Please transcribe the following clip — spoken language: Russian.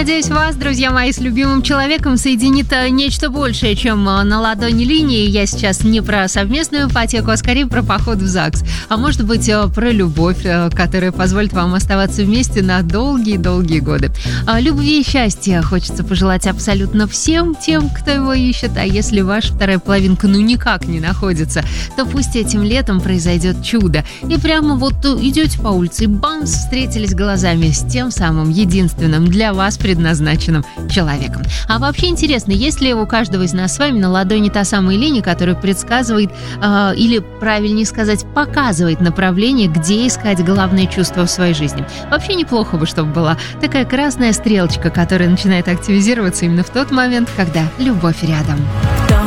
надеюсь, вас, друзья мои, с любимым человеком соединит нечто большее, чем на ладони линии. Я сейчас не про совместную ипотеку, а скорее про поход в ЗАГС. А может быть, про любовь, которая позволит вам оставаться вместе на долгие-долгие годы. Любви и счастья хочется пожелать абсолютно всем тем, кто его ищет. А если ваша вторая половинка никак не находится, то пусть этим летом произойдет чудо. И прямо идете по улице и бамс, встретились глазами с тем самым единственным для вас предназначенным человеком. А вообще интересно, есть ли у каждого из нас с вами на ладони та самая линия, которая предсказывает, или, правильнее сказать, показывает направление, где искать главные чувства в своей жизни. Вообще неплохо бы, чтобы была такая красная стрелочка, которая начинает активизироваться именно в тот момент, когда любовь рядом.